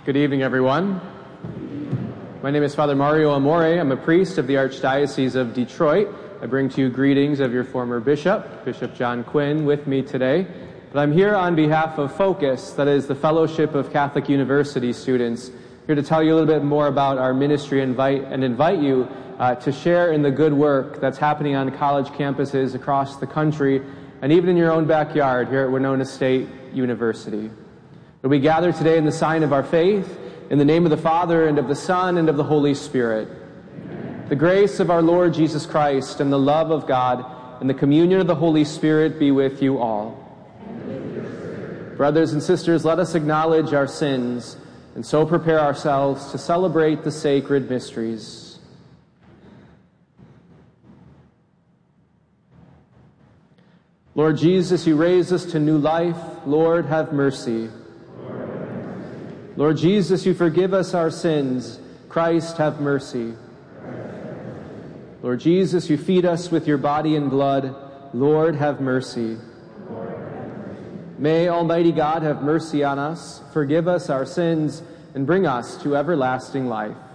Good evening, everyone. My name is Father Mario Amore. I'm a priest of the Archdiocese of Detroit. I bring to you greetings of your former bishop, Bishop John Quinn, with me today. But I'm here on behalf of Focus, that is the Fellowship of Catholic University Students, here to tell you a little bit more about our ministry and invite you to share in the good work that's happening on college campuses across the country and even in your own backyard here at Winona State University. We gather today in the sign of our faith, in the name of the Father, and of the Son, and of the Holy Spirit. Amen. The grace of our Lord Jesus Christ, and the love of God, and the communion of the Holy Spirit be with you all. Brothers and sisters, let us acknowledge our sins, and so prepare ourselves to celebrate the sacred mysteries. Lord Jesus, you raise us to new life. Lord, have mercy. Lord Jesus, you forgive us our sins. Christ, have mercy. Lord Jesus, you feed us with your body and blood. Lord, have mercy. May Almighty God have mercy on us, forgive us our sins, and bring us to everlasting life.